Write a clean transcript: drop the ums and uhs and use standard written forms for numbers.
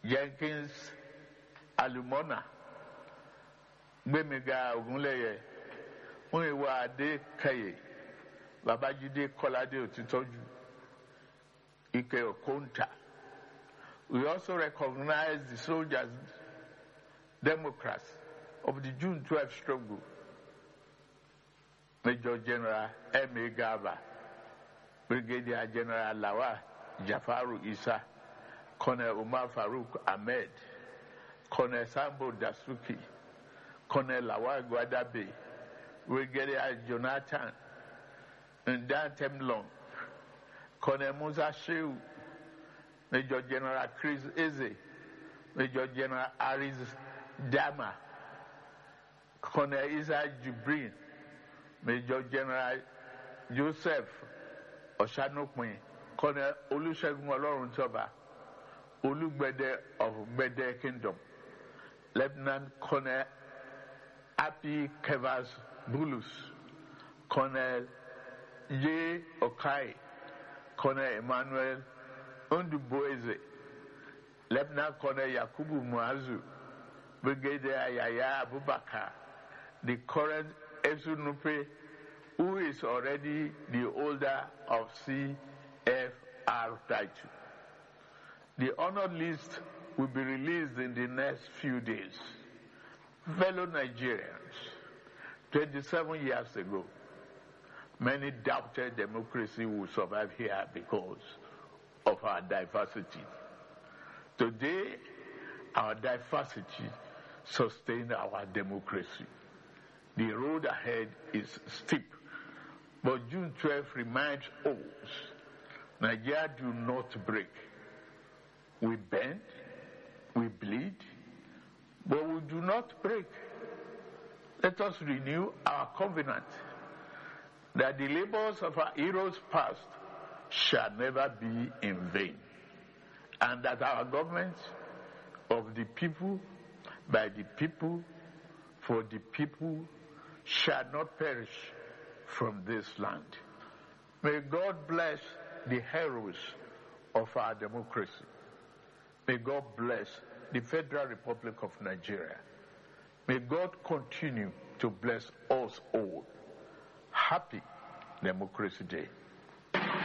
Jenkins Alumona, Gbemiga Ogunleye, Muyiwade Kaye, Babajide Kolade Otitoju, Ike Okonta. We also recognize the soldiers, Democrats of the June 12 struggle. Major General M.A. Gaba, Brigadier General Lawa Jafaru Isa, Colonel Umar Farouk Ahmed, Colonel Sambo Dasuki, Colonel Lawal Gwadabe, Brigadier Jonathan Ndan Temlong, Colonel Musa Shehu, Major General Chris Eze, Major General Aris Dama, Colonel Isa Jibrin, Major General Joseph Oshanokwe, Colonel Olusegun Oloruntoba, Olugbede of Gbede Kingdom, Lieutenant Colonel Api Kevas Bulus, Colonel J. Okai, Colonel Emmanuel Unduboeze, Lieutenant Colonel Yakubu Muazu, Brigadier Yaya Abubakar, the current Esunupe, who is already the holder of CFR title. The honored list will be released in the next few days. Fellow Nigerians, 27 years ago, many doubted democracy would survive here because of our diversity. Today, our diversity sustains our democracy. The road ahead is steep, but June 12 reminds us, Nigeria do not break. We bend, we bleed, but we do not break. Let us renew our covenant that the labors of our heroes past shall never be in vain, and that our government of the people, by the people, for the people, shall not perish from this land. May God bless the heroes of our democracy. May God bless the Federal Republic of Nigeria. May God continue to bless us all. Happy Democracy Day.